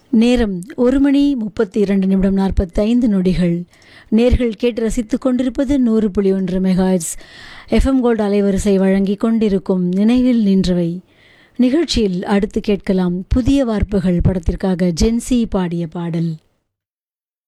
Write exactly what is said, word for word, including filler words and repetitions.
நேரம் ஒரு மணி முப்பத்தி இரண்டு நிமிடம் நாற்பத்தி ஐந்து நொடிகள். நேர்கள் கேட்டு ரசித்துக் கொண்டிருப்பது நூறு புள்ளி ஒன்று மெகாஹெர்ட்ஸ் எஃப்எம் கோல்டு அலைவரிசை வழங்கி கொண்டிருக்கும் நினைவில் நின்றவை நிகழ்ச்சியில் அடுத்து கேட்கலாம் புதிய வார்ப்புகள் படத்திற்காக ஜென்சி பாடிய பாடல்.